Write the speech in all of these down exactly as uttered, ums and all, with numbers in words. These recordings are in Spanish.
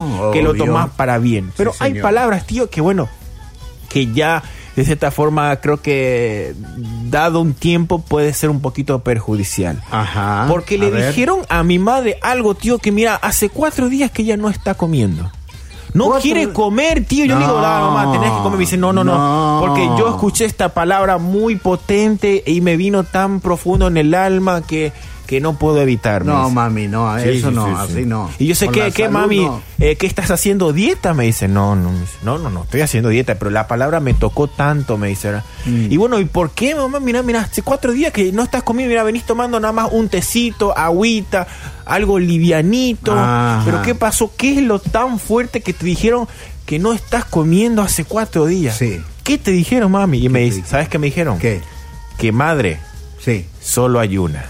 obvio. que lo tomás para bien. Pero Sí, hay señor. palabras, tío, que bueno, que ya de cierta forma creo que dado un tiempo puede ser un poquito perjudicial. Ajá. Porque a le ver. dijeron a mi madre algo, tío, que mira, hace cuatro días que ella no está comiendo. No ¿Cuatro? quiere comer, tío. Yo No, le digo, ah, mamá, tenés que comer. Me dice, no, no, no, no. porque yo escuché esta palabra muy potente y me vino tan profundo en el alma que, que no puedo evitar. me No, dice. mami, no, Sí, eso sí, no, sí, así sí. no. Y yo sé Con que, la ¿qué, salud, mami? no. Eh, ¿Qué estás haciendo? ¿Dieta? Me dice, no, no, me dice, no, no, no, estoy haciendo dieta, pero la palabra me tocó tanto, me dice. Mm. Y bueno, ¿y por qué, mamá? Mira, mira, hace cuatro días que no estás comiendo, mira, venís tomando nada más un tecito, agüita, algo livianito. Ajá. Pero ¿qué pasó? ¿Qué es lo tan fuerte que te dijeron que no estás comiendo hace cuatro días? Sí. ¿Qué te dijeron, mami? Y me te dice, dijeron? ¿sabes qué me dijeron? ¿Qué? Que madre, Sí. solo hay una.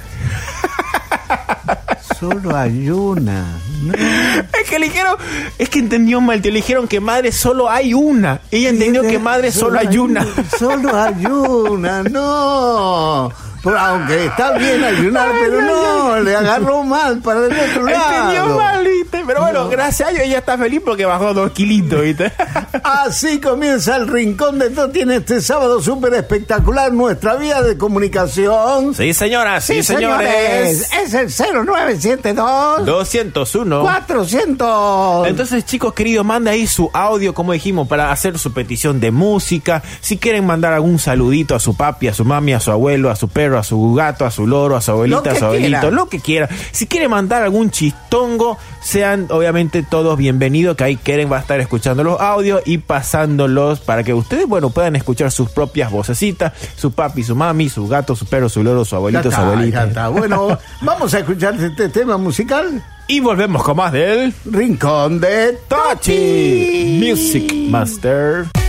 Solo hay una. No. Es que le dijeron, es que entendió mal, te le dijeron que madre solo hay una. Ella entendió que madre solo hay una. Solo hay una, no. Pero aunque está bien ayunar, pero no, le agarró mal para el otro lado. Entendió mal, ¿viste? Pero bueno, No. gracias a Dios ella está feliz porque bajó dos kilitos, ¿viste? Así comienza el Rincón de Toti en este sábado súper espectacular. Nuestra vía de comunicación. Sí, señoras, sí, señores. Es el cero nueve siete dos doscientos uno. cuatrocientos. Entonces, chicos queridos, manda ahí su audio, como dijimos, para hacer su petición de música. Si quieren mandar algún saludito a su papi, a su mami, a su abuelo, a su perro, a su gato, a su loro, a su abuelita, a su abuelito, quiera. lo que quiera. Si quieren mandar algún chistongo, sean obviamente todos bienvenidos, que ahí Keren va a estar escuchando los audios y pasándolos para que ustedes, bueno, puedan escuchar sus propias vocecitas, su papi, su mami, su gato, su perro, su loro, su abuelito, Ya su está, abuelita. ya está. Bueno, vamos a escuchar este tema musical. Y volvemos con más del Rincón de Toti Music Master.